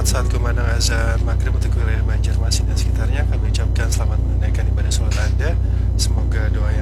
Selamat saat kumandang azan maghrib untuk wilayah Banjarmasin dan sekitarnya. Kami ucapkan selamat menunaikan ibadah sholat Anda. Semoga doa